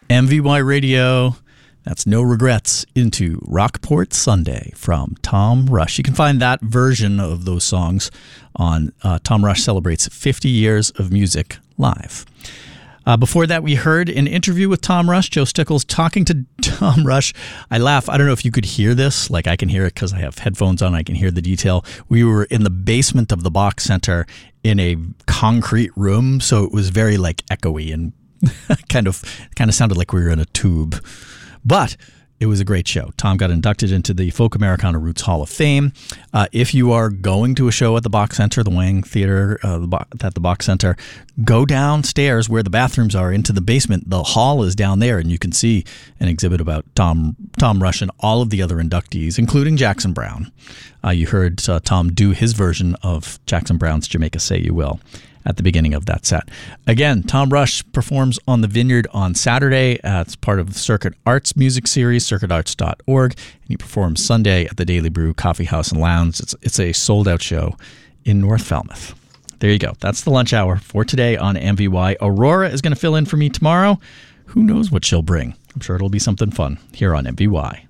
MVY Radio. That's No Regrets into Rockport Sunday from Tom Rush. You can find that version of those songs on Tom Rush Celebrates 50 Years of Music Live. Before that, we heard an interview with Tom Rush, Joe Stickles talking to Tom Rush. I laugh. I don't know if you could hear this. Like, I can hear it because I have headphones on. I can hear the detail. We were in the basement of the Bach Center in a concrete room, so it was very like echoey and kind of sounded like we were in a tube. But it was a great show. Tom got inducted into the Folk Americana Roots Hall of Fame. If you are going to a show at the Bach Center, the Wang Theater at the Bach Center, go downstairs where the bathrooms are into the basement. The hall is down there, and you can see an exhibit about Tom Rush and all of the other inductees, including Jackson Browne. You heard Tom do his version of Jackson Browne's Jamaica Say You Will at the beginning of that set. Again, Tom Rush performs on the Vineyard on Saturday. It's part of the Circuit Arts music series, circuitarts.org, and he performs Sunday at the Daily Brew Coffee House and Lounge. It's a sold-out show in North Falmouth. There you go. That's the lunch hour for today on MVY. Aurora is going to fill in for me tomorrow. Who knows what she'll bring? I'm sure it'll be something fun here on MVY.